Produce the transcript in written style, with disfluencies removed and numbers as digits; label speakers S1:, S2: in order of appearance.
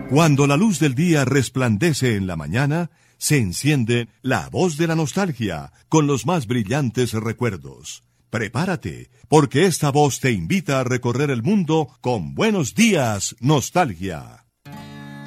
S1: Cuando la luz del día resplandece en la mañana, se enciende la voz de la nostalgia con los más brillantes recuerdos. Prepárate, porque esta voz te invita a recorrer el mundo con Buenos Días, Nostalgia.